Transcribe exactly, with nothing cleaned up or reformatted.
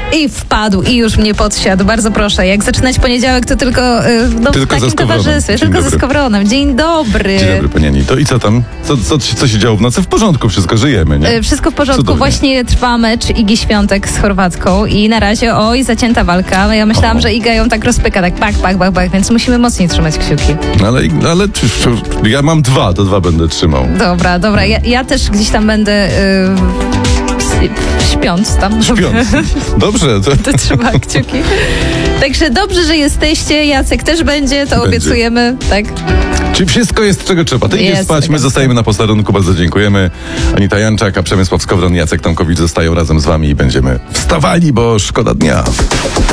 I wpadł, i już mnie podsiadł. Bardzo proszę. Jak zaczynać poniedziałek, to tylko, y, no, Tylko w takim towarzystwie. Dzień Tylko dobry. ze Skowronem. Dzień dobry. Dzień dobry, pani Anito. I co tam? Co, co, co się działo w nocy? W porządku, wszystko, żyjemy, nie? Y, Wszystko w porządku. Cudownie. Właśnie trwa mecz Igi Świątek z Chorwatką i na razie, oj, zacięta walka. Ja myślałam, O. że Iga ją tak rozpyka, tak pak, pak, pak, pak, więc musimy mocniej trzymać kciuki. Ale, ale czy- czy- ja mam dwa, to dwa będę trzymał. Dobra, dobra. Ja, ja też gdzieś tam będę y, s- śpiąc tam. Śpiąc. Dobrze, to... To trzyma kciuki. Także dobrze, że jesteście. Jacek też będzie, to Będzie. obiecujemy. Tak. Czyli wszystko jest, czego trzeba. Ty idziesz Jest, spać, my tak. zostajemy na posterunku. Bardzo dziękujemy. Anita Janczak, a Przemysław Skowron, Jacek Tomkowicz zostają razem z wami i będziemy wstawali, bo szkoda dnia.